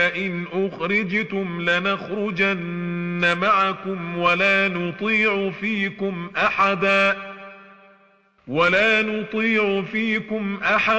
إن أخرجتم لنخرجن معكم ولا نطيع فيكم أحدا